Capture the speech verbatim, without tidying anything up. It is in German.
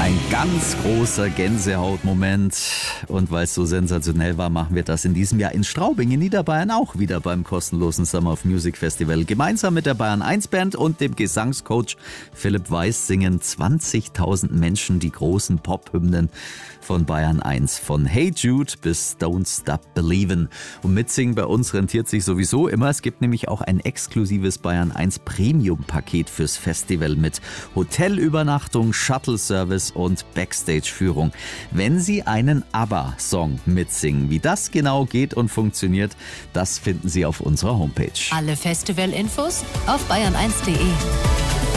Ein ganz großer Gänsehautmoment. Und weil es so sensationell war, machen wir das in diesem Jahr in Straubing in Niederbayern auch wieder beim kostenlosen Summer of Music Festival. Gemeinsam mit der Bayern eins Band und dem Gesangscoach Philipp Weiß singen zwanzigtausend Menschen die großen Pop-Hymnen von Bayern eins. Von Hey Jude bis Don't Stop Believin'. Und mitsingen bei uns rentiert sich sowieso immer. Es gibt nämlich auch ein exklusives Bayern eins Premium-Paket fürs Festival mit Hotelübernachtung, Shuttle-Service und Backstage-Führung. Wenn Sie einen ABBA-Song mitsingen, wie das genau geht und funktioniert, das finden Sie auf unserer Homepage. Alle Festival-Infos auf bayern eins punkt de.